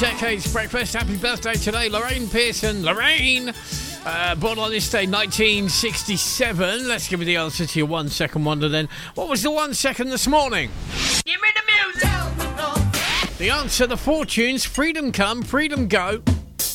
Decades Breakfast. Happy birthday today, Lorraine Pearson. Lorraine, born on this day, 1967. Let's give me the answer to your 1 second wonder then. What was the 1 second this morning? Give me the music. The answer, the Fortunes, Freedom Come, Freedom Go.